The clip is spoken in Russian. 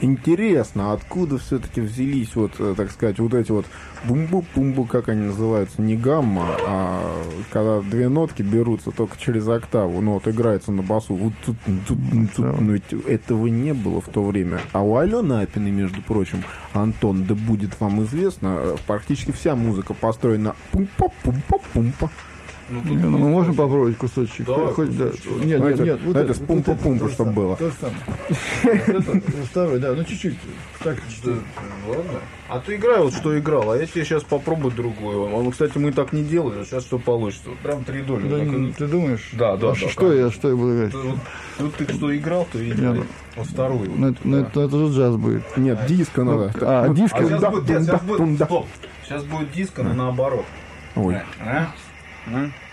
Интересно, откуда все-таки взялись, вот, так сказать, вот эти вот бумбу, как они называются, не гамма, а когда две нотки берутся только через октаву, ну вот играется на басу, вот тут, ну, ведь этого не было в то время. А у Алены Апиной, между прочим, Антон, да будет вам известно, практически вся музыка построена пумпа. Мы можем попробовать кусочек? Да, хоть, да. Нет, вот это с пумпа-пумпа, чтобы было. То же самое. Второй, да, ну чуть-чуть. Так, Ладно. А ты играй вот что играл, а я тебе сейчас попробую другую. Кстати, мы так не делали, сейчас что получится. Вот прям 3 доли. Да, ты думаешь? Да. Что я буду играть? Вот ты что играл, то и играй. Вот вторую. Ну, это же джаз будет. Нет, диско надо. Диско. Сейчас будет диско, но наоборот. Ой.